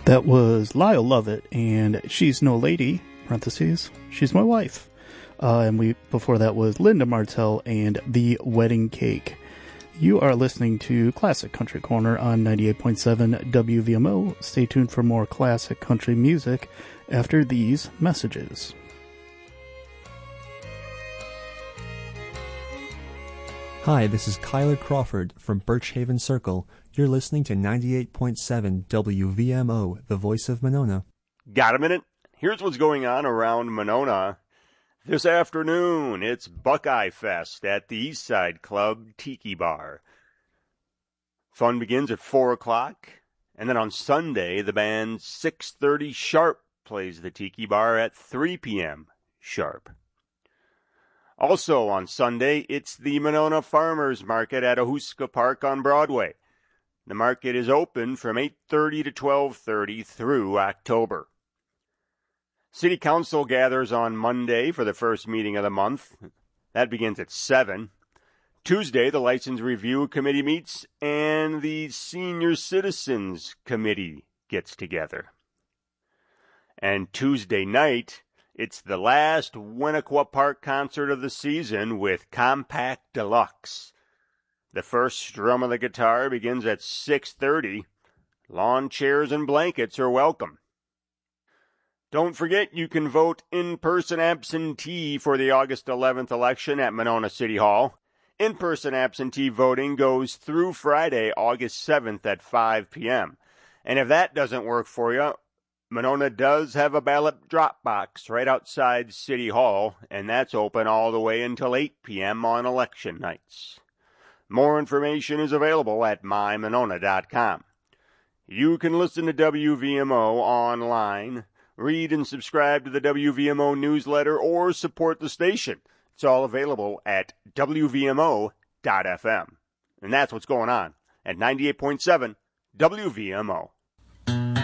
That was Lyle Lovett, and She's No Lady, parentheses, She's My Wife. Before that was Linda Martell and The Wedding Cake. You are listening to Classic Country Corner on 98.7 WVMO. Stay tuned for more classic country music after these messages. Hi, this is Kyler Crawford from Birchhaven Circle. You're listening to 98.7 WVMO, the voice of Monona. Got a minute? Here's what's going on around Monona. This afternoon, it's Buckeye Fest at the Eastside Club Tiki Bar. Fun begins at 4 o'clock, and then on Sunday, the band 6:30 Sharp plays the Tiki Bar at 3 p.m. sharp. Also on Sunday, it's the Monona Farmers Market at Ahuska Park on Broadway. The market is open from 8:30 to 12:30 through October. City Council gathers on Monday for the first meeting of the month. That begins at 7. Tuesday, the License Review Committee meets, and the Senior Citizens Committee gets together. And Tuesday night, it's the last Winnequa Park concert of the season with Compact Deluxe. The first strum of the guitar begins at 6:30. Lawn chairs and blankets are welcome. Don't forget you can vote in-person absentee for the August 11th election at Monona City Hall. In-person absentee voting goes through Friday, August 7th at 5 p.m. And if that doesn't work for you, Monona does have a ballot drop box right outside City Hall, and that's open all the way until 8 p.m. on election nights. More information is available at mymonona.com. You can listen to WVMO online, read and subscribe to the WVMO newsletter, or support the station. It's all available at WVMO.fm. And that's what's going on at 98.7 WVMO.